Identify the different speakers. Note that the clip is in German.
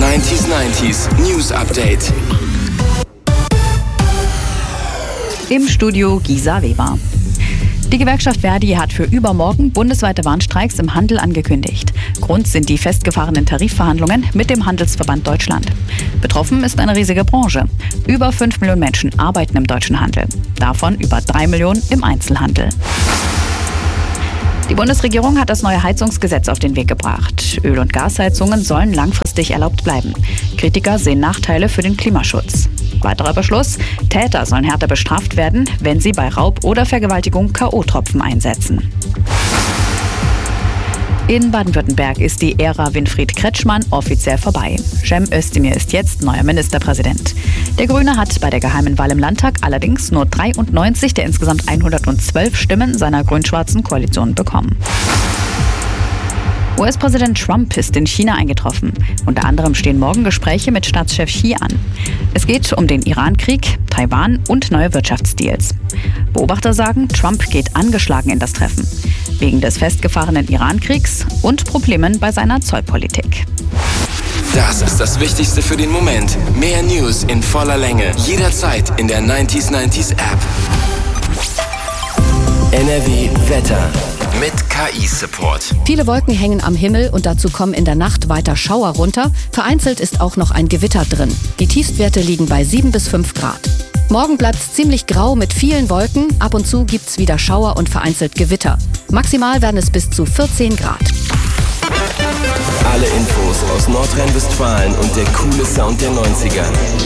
Speaker 1: 90s News Update.
Speaker 2: Im Studio Gisa Weber. Die Gewerkschaft ver.di hat für übermorgen bundesweite Warnstreiks im Handel angekündigt. Grund sind die festgefahrenen Tarifverhandlungen mit dem Handelsverband Deutschland. Betroffen ist eine riesige Branche. Über 5 Millionen Menschen arbeiten im deutschen Handel. Davon über 3 Millionen im Einzelhandel. Die Bundesregierung hat das neue Heizungsgesetz auf den Weg gebracht. Öl- und Gasheizungen sollen langfristig erlaubt bleiben. Kritiker sehen Nachteile für den Klimaschutz. Weiterer Beschluss: Täter sollen härter bestraft werden, wenn sie bei Raub oder Vergewaltigung K.O.-Tropfen einsetzen. In Baden-Württemberg ist die Ära Winfried Kretschmann offiziell vorbei. Cem Özdemir ist jetzt neuer Ministerpräsident. Der Grüne hat bei der geheimen Wahl im Landtag allerdings nur 93 der insgesamt 112 Stimmen seiner grün-schwarzen Koalition bekommen. US-Präsident Trump ist in China eingetroffen. Unter anderem stehen morgen Gespräche mit Staatschef Xi an. Es geht um den Iran-Krieg, Taiwan und neue Wirtschaftsdeals. Beobachter sagen, Trump geht angeschlagen in das Treffen. Wegen des festgefahrenen Iran-Kriegs und Problemen bei seiner Zollpolitik.
Speaker 1: Das ist das Wichtigste für den Moment. Mehr News in voller Länge. Jederzeit in der 90s App. NRW Wetter. Mit KI-Support.
Speaker 3: Viele Wolken hängen am Himmel und dazu kommen in der Nacht weiter Schauer runter. Vereinzelt ist auch noch ein Gewitter drin. Die Tiefstwerte liegen bei 7 bis 5 Grad. Morgen bleibt es ziemlich grau mit vielen Wolken. Ab und zu gibt es wieder Schauer und vereinzelt Gewitter. Maximal werden es bis zu 14 Grad.
Speaker 1: Alle Infos aus Nordrhein-Westfalen und der coole Sound der 90er.